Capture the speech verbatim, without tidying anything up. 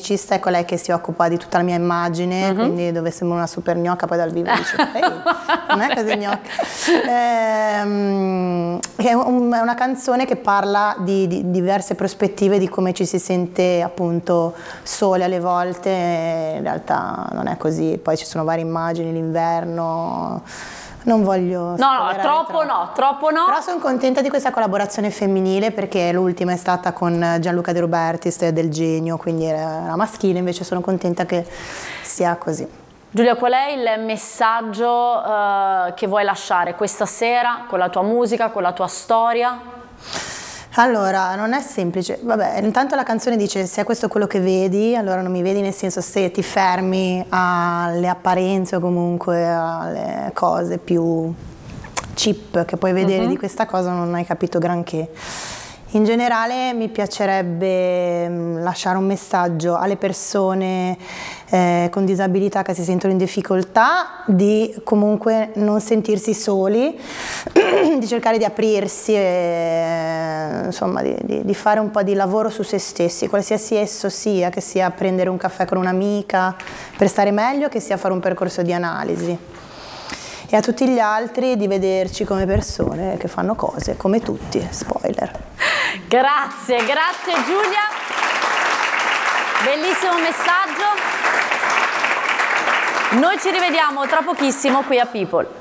musicista è colei che si occupa di tutta la mia immagine, mm-hmm. quindi dove sembra una super gnocca, poi dal vivo dice ehi, non è così gnocca. Ehm, è, un, è una canzone che parla di, di diverse prospettive di come ci si sente appunto sole alle volte, in realtà non è così, poi ci sono varie immagini, l'inverno. Non voglio no no troppo, troppo no troppo no però sono contenta di questa collaborazione femminile, perché l'ultima è stata con Gianluca De Robertis del Genio, quindi era maschile, invece sono contenta che sia così. Giulia, qual è il messaggio uh, che vuoi lasciare questa sera con la tua musica, con la tua storia? Allora, non è semplice, vabbè, intanto la canzone dice se è questo quello che vedi, allora non mi vedi, nel senso se ti fermi alle apparenze o comunque alle cose più cheap che puoi vedere uh-huh. di questa cosa, non hai capito granché. In generale mi piacerebbe lasciare un messaggio alle persone eh, con disabilità che si sentono in difficoltà, di comunque non sentirsi soli, di cercare di aprirsi e insomma di, di, di fare un po' di lavoro su se stessi, qualsiasi esso sia, che sia prendere un caffè con un'amica per stare meglio, che sia fare un percorso di analisi. E a tutti gli altri di vederci come persone che fanno cose, come tutti, spoiler. Grazie, grazie Giulia, bellissimo messaggio. Noi ci rivediamo tra pochissimo qui a People.